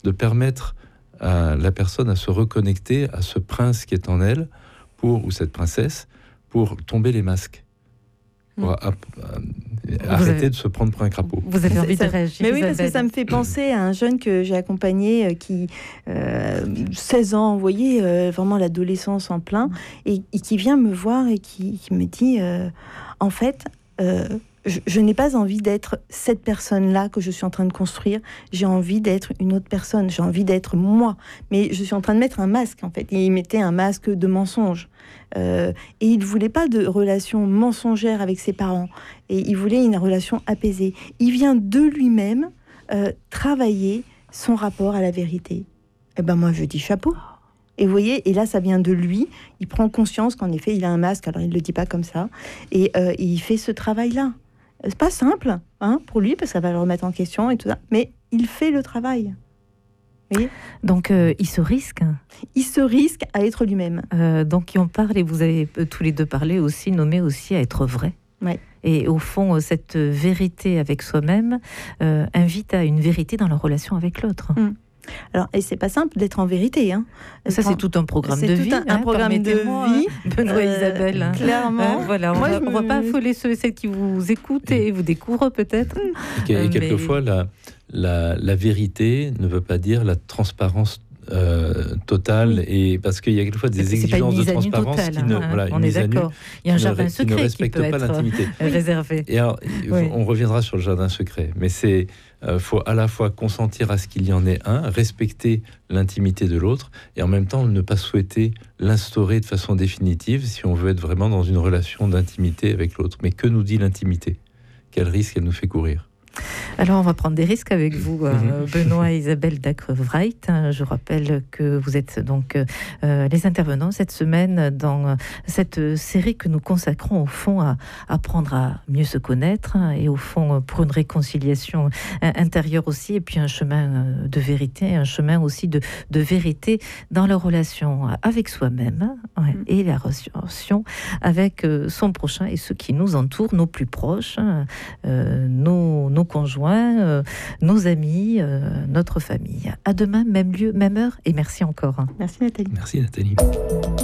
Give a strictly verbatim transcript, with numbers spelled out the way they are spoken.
de permettre à la personne à se reconnecter à ce prince qui est en elle, pour, ou cette princesse, pour tomber les masques. Pour mmh. a, a, arrêter avez, de se prendre pour un crapaud. Vous avez envie de réagir? Mais oui, parce que ça me fait penser à un jeune que j'ai accompagné, euh, qui, euh, seize ans, vous voyez, euh, vraiment l'adolescence en plein, et, et qui vient me voir et qui, qui me dit, euh, en fait, euh, je, je n'ai pas envie d'être cette personne-là que je suis en train de construire, j'ai envie d'être une autre personne, j'ai envie d'être moi, mais je suis en train de mettre un masque, en fait. Et il mettait un masque de mensonge. Euh, et il ne voulait pas de relation mensongère avec ses parents, et il voulait une relation apaisée. Il vient de lui-même euh, travailler son rapport à la vérité. Et ben moi je dis chapeau. Et vous voyez, et là ça vient de lui, il prend conscience qu'en effet il a un masque, alors il ne le dit pas comme ça, et, euh, et il fait ce travail-là. C'est pas simple hein, pour lui, parce que ça va le remettre en question et tout ça, mais il fait le travail. Oui. Donc, euh, il se risque. Il se risque à être lui-même. Euh, donc, on parle, et vous avez euh, tous les deux parlé aussi, nommé aussi à être vrai. Ouais. Et au fond, cette vérité avec soi-même euh, invite à une vérité dans la relation avec l'autre. Mm. Alors, et c'est pas simple d'être en vérité. Hein. Ça, c'est tout un programme c'est de tout vie. Un, un hein, programme de vie. Benoît et euh, Isabelle. Hein. Clairement. Hein, voilà, on Moi, ne va, me... va pas affoler ceux et celles qui vous écoutent et vous découvrent peut-être. Et, et quelquefois, mais... la, la, la vérité ne veut pas dire la transparence Euh, totale, et parce qu'il y a quelquefois des c'est exigences de transparence totale, qui ne, hein, voilà, on est d'accord. Il y a un jardin secret qui ne respecte qui peut pas être l'intimité. réservé. Et alors, oui. on reviendra sur le jardin secret, mais c'est euh, faut à la fois consentir à ce qu'il y en ait un, respecter l'intimité de l'autre, et en même temps ne pas souhaiter l'instaurer de façon définitive si on veut être vraiment dans une relation d'intimité avec l'autre. Mais que nous dit l'intimité? Quel risque elle nous fait courir? Alors, on va prendre des risques avec vous, euh, Benoît et Isabelle Dacre-Wright. Je rappelle que vous êtes donc euh, les intervenants cette semaine dans cette série que nous consacrons au fond à apprendre à mieux se connaître et au fond pour une réconciliation intérieure aussi, et puis un chemin de vérité, un chemin aussi de, de vérité dans la relation avec soi-même ouais, et la relation avec son prochain et ceux qui nous entourent, nos plus proches, euh, nos, nos conjoints, euh, nos amis, euh, notre famille. À demain, même lieu, même heure, et merci encore. Merci Nathalie. Merci Nathalie.